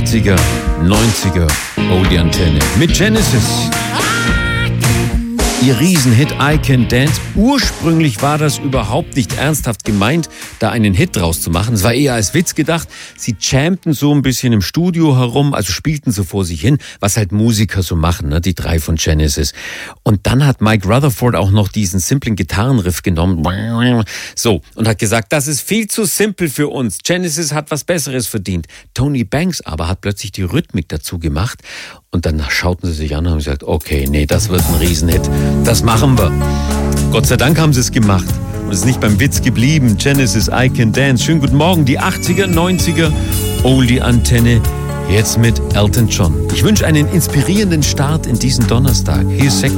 80er, 90er, Oldie Antenne mit Genesis. Ihr Riesenhit I Can Dance. Ursprünglich war das überhaupt nicht ernsthaft gemeint, da einen Hit draus zu machen. Es war eher als Witz gedacht. Sie jammten so ein bisschen im Studio herum, also spielten so vor sich hin, was halt Musiker so machen, ne? Die drei von Genesis. Und dann hat Mike Rutherford auch noch diesen simplen Gitarrenriff genommen. So, und hat gesagt, das ist viel zu simpel für uns. Genesis hat was Besseres verdient. Tony Banks aber hat plötzlich die Rhythmik dazu gemacht. Und dann schauten sie sich an und haben gesagt, okay, nee, das wird ein Riesenhit. Das machen wir. Gott sei Dank haben sie es gemacht. Und es ist nicht beim Witz geblieben. Genesis, I Can Dance. Schönen guten Morgen. Die 80er, 90er, Oldie Antenne. Jetzt mit Elton John. Ich wünsche einen inspirierenden Start in diesen Donnerstag. Hier ist